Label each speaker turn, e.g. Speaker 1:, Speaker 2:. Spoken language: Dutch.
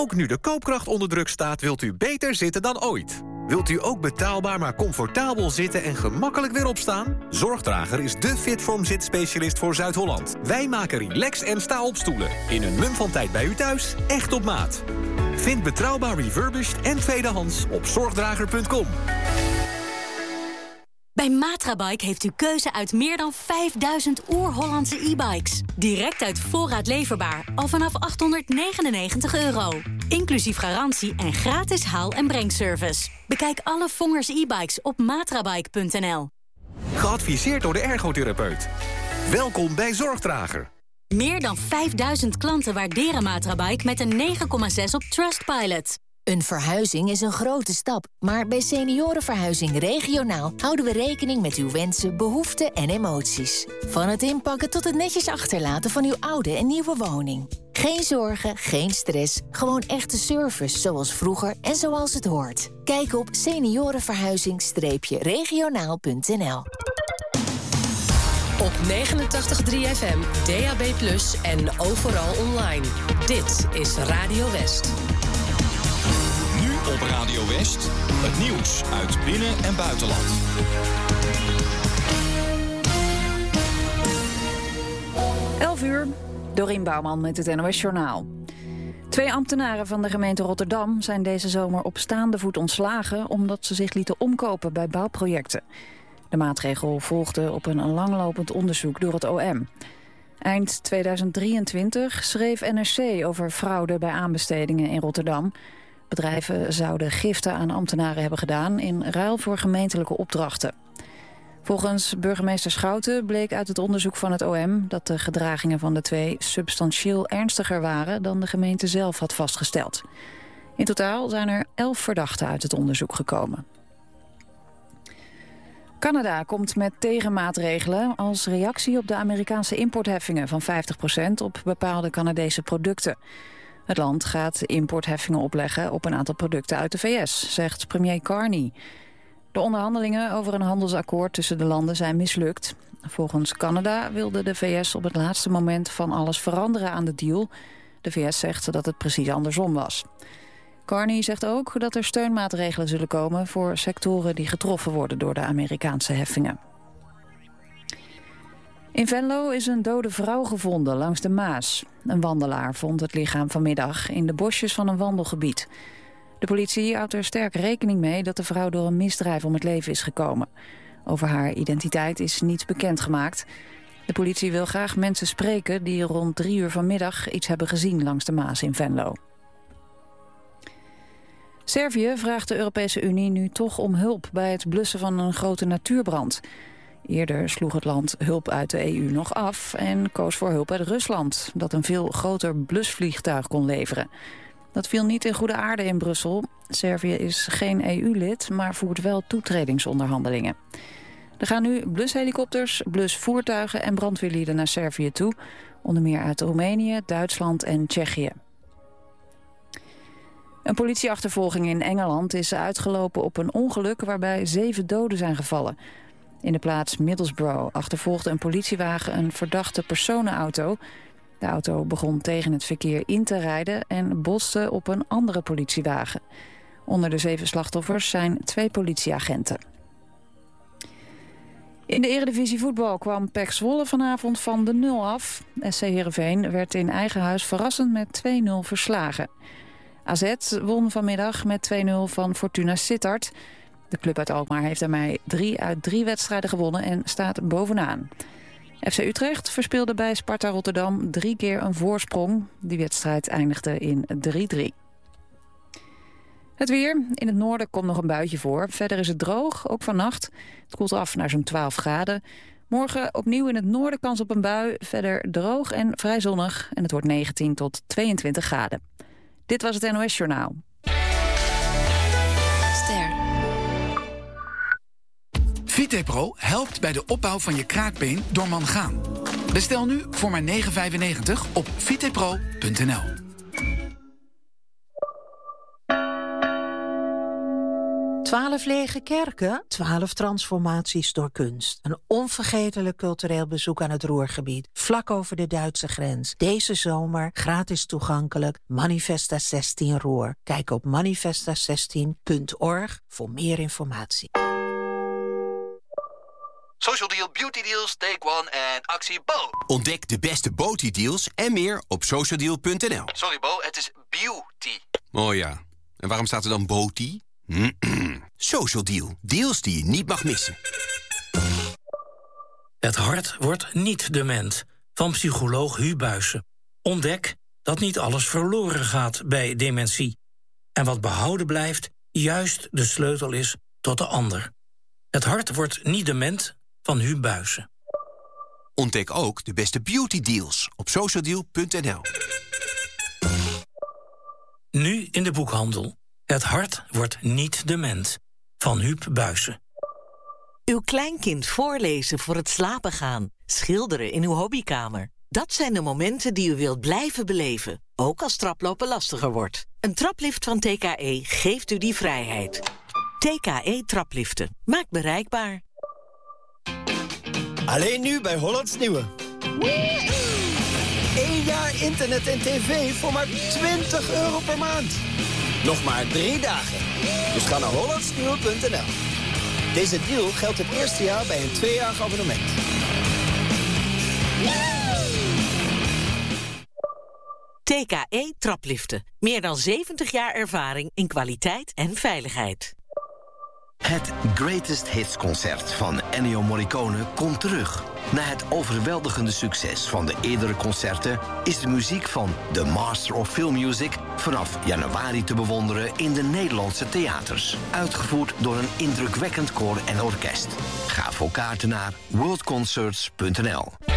Speaker 1: Ook nu de koopkracht onder druk staat, wilt u beter zitten dan ooit. Wilt u ook betaalbaar maar comfortabel zitten en gemakkelijk weer opstaan? Zorgdrager is de Fitform zitspecialist voor Zuid-Holland. Wij maken relax- en sta-op-stoelen. In een mum van tijd bij u thuis, echt op maat. Vind betrouwbaar refurbished en tweedehands op zorgdrager.com.
Speaker 2: Bij Matrabike heeft u keuze uit meer dan 5000 oer-Hollandse e-bikes. Direct uit voorraad leverbaar, al vanaf €899. Inclusief garantie en gratis haal- en brengservice. Bekijk alle Vongers e-bikes op matrabike.nl.
Speaker 1: Geadviseerd door de ergotherapeut. Welkom bij Zorgdrager.
Speaker 2: Meer dan 5000 klanten waarderen Matrabike met een 9,6 op Trustpilot.
Speaker 3: Een verhuizing is een grote stap, maar bij Seniorenverhuizing Regionaal houden we rekening met uw wensen, behoeften en emoties. Van het inpakken tot het netjes achterlaten van uw oude en nieuwe woning. Geen zorgen, geen stress, gewoon echte service zoals vroeger en zoals het hoort. Kijk op seniorenverhuizing-regionaal.nl.
Speaker 4: Op 89.3 FM, DAB+ en overal online. Dit is Radio West.
Speaker 5: Nu op Radio West, het nieuws uit binnen- en buitenland.
Speaker 6: Uur, Dorien Bouwman met het NOS-journaal. 2 ambtenaren van de gemeente Rotterdam zijn deze zomer op staande voet ontslagen omdat ze zich lieten omkopen bij bouwprojecten. De maatregel volgde op een langlopend onderzoek door het OM. Eind 2023 schreef NRC over fraude bij aanbestedingen in Rotterdam. Bedrijven zouden giften aan ambtenaren hebben gedaan in ruil voor gemeentelijke opdrachten. Volgens burgemeester Schouten bleek uit het onderzoek van het OM dat de gedragingen van de 2 substantieel ernstiger waren dan de gemeente zelf had vastgesteld. In totaal zijn er 11 verdachten uit het onderzoek gekomen. Canada komt met tegenmaatregelen als reactie op de Amerikaanse importheffingen van 50% op bepaalde Canadese producten. Het land gaat importheffingen opleggen op een aantal producten uit de VS, zegt premier Carney. De onderhandelingen over een handelsakkoord tussen de landen zijn mislukt. Volgens Canada wilde de VS op het laatste moment van alles veranderen aan de deal. De VS zegt dat het precies andersom was. Carney zegt ook dat er steunmaatregelen zullen komen voor sectoren die getroffen worden door de Amerikaanse heffingen. In Venlo is een dode vrouw gevonden langs de Maas. Een wandelaar vond het lichaam vanmiddag in de bosjes van een wandelgebied. De politie houdt er sterk rekening mee dat de vrouw door een misdrijf om het leven is gekomen. Over haar identiteit is niets bekendgemaakt. De politie wil graag mensen spreken die rond 3 uur vanmiddag iets hebben gezien langs de Maas in Venlo. Servië vraagt de Europese Unie nu toch om hulp bij het blussen van een grote natuurbrand. Eerder sloeg het land hulp uit de EU nog af en koos voor hulp uit Rusland, dat een veel groter blusvliegtuig kon leveren. Dat viel niet in goede aarde in Brussel. Servië is geen EU-lid, maar voert wel toetredingsonderhandelingen. Er gaan nu blushelikopters, blusvoertuigen en brandweerlieden naar Servië toe. Onder meer uit Roemenië, Duitsland en Tsjechië. Een politieachtervolging in Engeland is uitgelopen op een ongeluk waarbij 7 doden zijn gevallen. In de plaats Middlesbrough achtervolgde een politiewagen een verdachte personenauto. De auto begon tegen het verkeer in te rijden en botste op een andere politiewagen. Onder de 7 slachtoffers zijn 2 politieagenten. In de Eredivisie voetbal kwam PEC Zwolle vanavond van de 0 af. SC Heerenveen werd in eigen huis verrassend met 2-0 verslagen. AZ won vanmiddag met 2-0 van Fortuna Sittard. De club uit Alkmaar heeft daarmee 3 uit 3 wedstrijden gewonnen en staat bovenaan. FC Utrecht verspeelde bij Sparta Rotterdam 3 keer een voorsprong. Die wedstrijd eindigde in 3-3. Het weer. In het noorden komt nog een buitje voor. Verder is het droog, ook vannacht. Het koelt af naar zo'n 12 graden. Morgen opnieuw in het noorden kans op een bui. Verder droog en vrij zonnig. En het wordt 19 tot 22 graden. Dit was het NOS Journaal.
Speaker 7: VitePro helpt bij de opbouw van je kraakbeen door mangaan. Bestel nu voor maar €9,95 op vitepro.nl.
Speaker 8: 12 lege kerken, 12 transformaties door kunst. Een onvergetelijk cultureel bezoek aan het Ruhrgebied, vlak over de Duitse grens. Deze zomer gratis toegankelijk, Manifesta 16 Ruhr. Kijk op manifesta16.org voor meer informatie.
Speaker 9: Social Deal, Beauty Deals, Take One en actie Bo.
Speaker 10: Ontdek de beste beauty deals en meer op socialdeal.nl.
Speaker 9: Sorry Bo, het is beauty.
Speaker 10: Oh ja, en waarom staat er dan beauty? Social Deal, deals die je niet mag missen.
Speaker 11: Het hart wordt niet dement, van psycholoog Hu Buijsen. Ontdek dat niet alles verloren gaat bij dementie. En wat behouden blijft, juist de sleutel is tot de ander. Het hart wordt niet dement, van Hu Buijsen.
Speaker 10: Ontdek ook de beste beauty deals op socialdeal.nl.
Speaker 11: Nu in de boekhandel. Het hart wordt niet dement, van Huub Buijsen.
Speaker 12: Uw kleinkind voorlezen voor het slapen gaan. Schilderen in uw hobbykamer. Dat zijn de momenten die u wilt blijven beleven. Ook als traplopen lastiger wordt. Een traplift van TKE geeft u die vrijheid. TKE Trapliften. Maakt bereikbaar.
Speaker 13: Alleen nu bij Hollands Nieuwe. 1 jaar internet en tv voor maar €20 per maand. Nog maar 3 dagen. Dus ga naar hollandsnieuwe.nl. Deze deal geldt het eerste jaar bij een 2-jarig abonnement.
Speaker 12: TKE Trapliften. Meer dan 70 jaar ervaring in kwaliteit en veiligheid.
Speaker 14: Het Greatest Hits concert van Ennio Morricone komt terug. Na het overweldigende succes van de eerdere concerten is de muziek van The Master of Film Music vanaf januari te bewonderen in de Nederlandse theaters. Uitgevoerd door een indrukwekkend koor en orkest. Ga voor kaarten naar worldconcerts.nl.